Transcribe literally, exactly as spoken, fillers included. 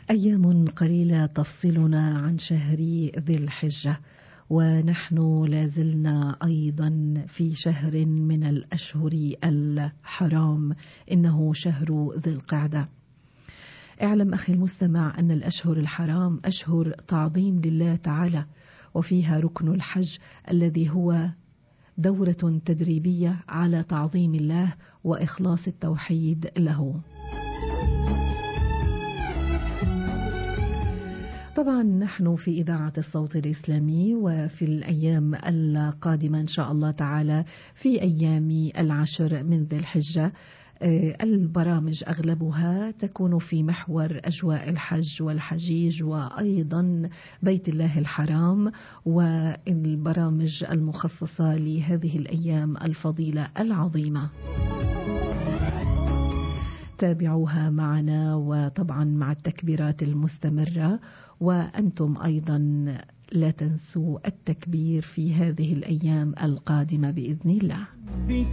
أيام قليلة تفصلنا عن شهر ذي الحجة، ونحن لازلنا أيضا في شهر من الأشهر الحرام، إنه شهر ذي القعدة. اعلم أخي المستمع أن الأشهر الحرام أشهر تعظيم لله تعالى، وفيها ركن الحج الذي هو دورة تدريبية على تعظيم الله وإخلاص التوحيد له. طبعا نحن في إذاعة الصوت الإسلامي، وفي الأيام القادمة إن شاء الله تعالى في أيام العشر من ذي الحجة البرامج أغلبها تكون في محور أجواء الحج والحجيج وأيضا بيت الله الحرام، والبرامج المخصصة لهذه الأيام الفضيلة العظيمة تابعوها معنا، وطبعا مع التكبيرات المستمرة. وأنتم أيضا لا تنسوا التكبير في هذه الأيام القادمة بإذن الله.